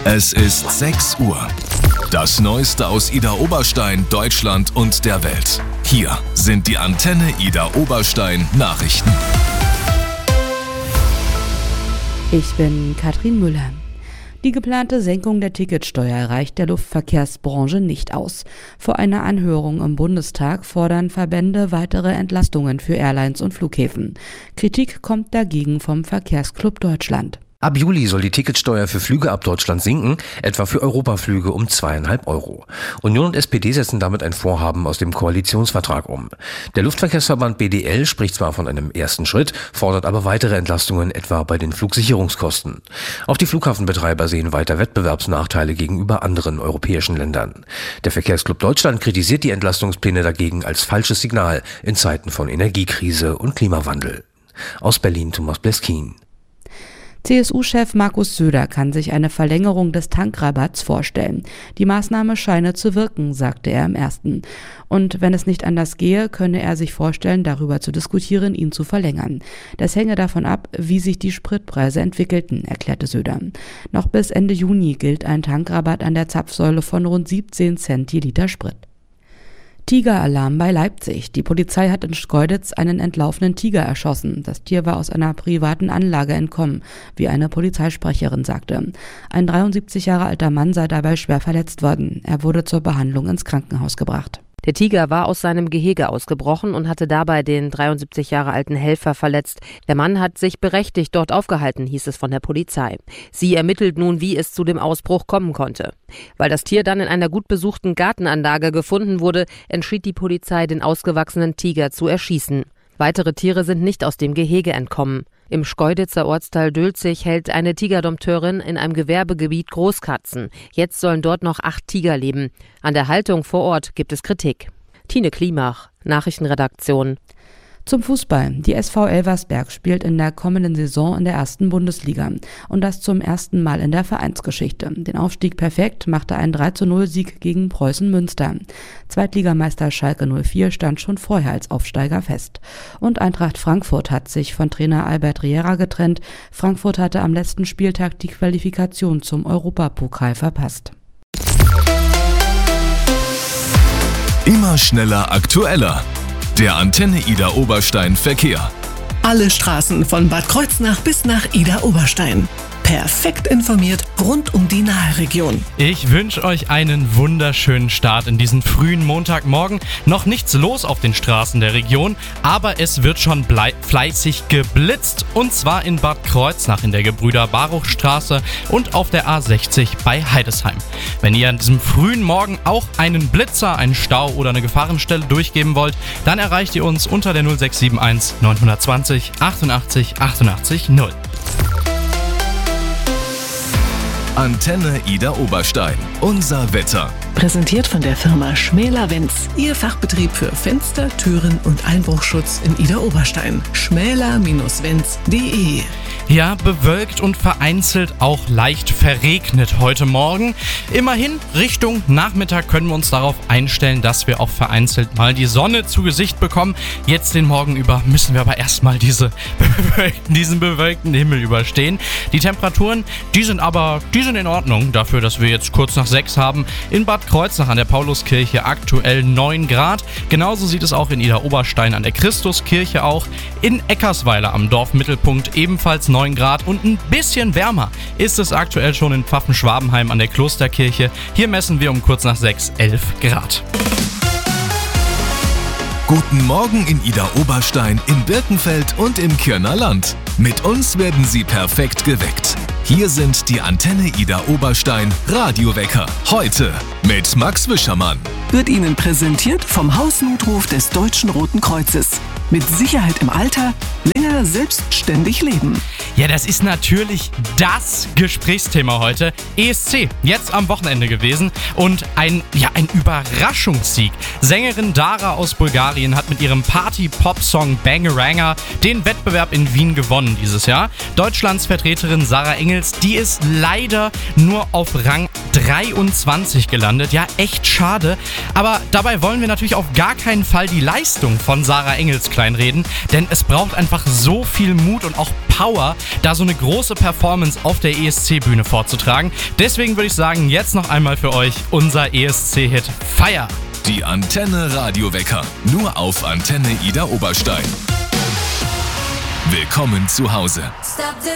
Es ist 6 Uhr. Das Neueste aus Idar-Oberstein, Deutschland und der Welt. Hier sind die Antenne Idar-Oberstein Nachrichten. Ich bin Katrin Müller. Die geplante Senkung der Ticketsteuer reicht der Luftverkehrsbranche nicht aus. Vor einer Anhörung im Bundestag fordern Verbände weitere Entlastungen für Airlines und Flughäfen. Kritik kommt dagegen vom Verkehrsclub Deutschland. Ab Juli soll die Ticketsteuer für Flüge ab Deutschland sinken, etwa für Europaflüge um 2,5 €. Union und SPD setzen damit ein Vorhaben aus dem Koalitionsvertrag um. Der Luftverkehrsverband BDL spricht zwar von einem ersten Schritt, fordert aber weitere Entlastungen, etwa bei den Flugsicherungskosten. Auch die Flughafenbetreiber sehen weiter Wettbewerbsnachteile gegenüber anderen europäischen Ländern. Der Verkehrsclub Deutschland kritisiert die Entlastungspläne dagegen als falsches Signal in Zeiten von Energiekrise und Klimawandel. Aus Berlin Thomas Bleskin. CSU-Chef Markus Söder kann sich eine Verlängerung des Tankrabatts vorstellen. Die Maßnahme scheine zu wirken, sagte er im Ersten. Und wenn es nicht anders gehe, könne er sich vorstellen, darüber zu diskutieren, ihn zu verlängern. Das hänge davon ab, wie sich die Spritpreise entwickelten, erklärte Söder. Noch bis Ende Juni gilt ein Tankrabatt an der Zapfsäule von rund 17 Cent je Liter Sprit. Tigeralarm bei Leipzig. Die Polizei hat in Schkeuditz einen entlaufenen Tiger erschossen. Das Tier war aus einer privaten Anlage entkommen, wie eine Polizeisprecherin sagte. Ein 73 Jahre alter Mann sei dabei schwer verletzt worden. Er wurde zur Behandlung ins Krankenhaus gebracht. Der Tiger war aus seinem Gehege ausgebrochen und hatte dabei den 73 Jahre alten Helfer verletzt. Der Mann hat sich berechtigt dort aufgehalten, hieß es von der Polizei. Sie ermittelt nun, wie es zu dem Ausbruch kommen konnte. Weil das Tier dann in einer gut besuchten Gartenanlage gefunden wurde, entschied die Polizei, den ausgewachsenen Tiger zu erschießen. Weitere Tiere sind nicht aus dem Gehege entkommen. Im Schkeuditzer Ortsteil Dülzig hält eine Tigerdompteurin in einem Gewerbegebiet Großkatzen. Jetzt sollen dort noch 8 Tiger leben. An der Haltung vor Ort gibt es Kritik. Tine Klimach, Nachrichtenredaktion. Zum Fußball. Die SV Elversberg spielt in der kommenden Saison in der 1. Bundesliga. Und das zum ersten Mal in der Vereinsgeschichte. Den Aufstieg perfekt machte ein 3:0-Sieg gegen Preußen Münster. Zweitligameister Schalke 04 stand schon vorher als Aufsteiger fest. Und Eintracht Frankfurt hat sich von Trainer Albert Riera getrennt. Frankfurt hatte am letzten Spieltag die Qualifikation zum Europapokal verpasst. Immer schneller, aktueller. Der Antenne Idar-Oberstein Verkehr. Alle Straßen von Bad Kreuznach bis nach Idar-Oberstein. Perfekt informiert rund um die Nahregion. Ich wünsche euch einen wunderschönen Start in diesen frühen Montagmorgen. Noch nichts los auf den Straßen der Region, aber es wird schon fleißig geblitzt. Und zwar in Bad Kreuznach in der Gebrüder-Baruch-Straße und auf der A60 bei Heidesheim. Wenn ihr an diesem frühen Morgen auch einen Blitzer, einen Stau oder eine Gefahrenstelle durchgeben wollt, dann erreicht ihr uns unter der 0671 920 88 88 0. Antenne Idar-Oberstein. Unser Wetter. Präsentiert von der Firma Schmäler-Wenz. Ihr Fachbetrieb für Fenster, Türen und Einbruchschutz in Idar-Oberstein. schmäler-wenz.de. Ja, bewölkt und vereinzelt auch leicht verregnet heute Morgen. Immerhin, Richtung Nachmittag können wir uns darauf einstellen, dass wir auch vereinzelt mal die Sonne zu Gesicht bekommen. Jetzt den Morgen über müssen wir aber erstmal diesen bewölkten Himmel überstehen. Die Temperaturen, die sind in Ordnung dafür, dass wir jetzt kurz nach 6 haben. In Bad Kreuznach an der Pauluskirche aktuell 9 Grad. Genauso sieht es auch in Idar-Oberstein an der Christuskirche auch. In Eckersweiler am Dorfmittelpunkt ebenfalls 9 Grad und ein bisschen wärmer ist es aktuell schon in Pfaffen-Schwabenheim an der Klosterkirche. Hier messen wir um kurz nach 6 11 Grad. Guten Morgen in Idar-Oberstein, in Birkenfeld und im Kirner Land. Mit uns werden Sie perfekt geweckt. Hier sind die Antenne Idar-Oberstein Radiowecker. Heute mit Max Wischermann. Wird Ihnen präsentiert vom Hausnotruf des Deutschen Roten Kreuzes. Mit Sicherheit im Alter, länger selbstständig leben. Ja, das ist natürlich das Gesprächsthema heute. ESC, jetzt am Wochenende gewesen und ein Überraschungssieg. Sängerin Dara aus Bulgarien hat mit ihrem Party-Pop-Song Bangaranga den Wettbewerb in Wien gewonnen dieses Jahr. Deutschlands Vertreterin Sarah Engels, die ist leider nur auf Rang 23 gelandet. Ja, echt schade. Aber dabei wollen wir natürlich auf gar keinen Fall die Leistung von Sarah Engels kleinreden, denn es braucht einfach so viel Mut und auch Power, da so eine große Performance auf der ESC-Bühne vorzutragen. Deswegen würde ich sagen, jetzt noch einmal für euch unser ESC-Hit Feier. Die Antenne Radiowecker. Nur auf Antenne Ida Oberstein. Willkommen zu Hause.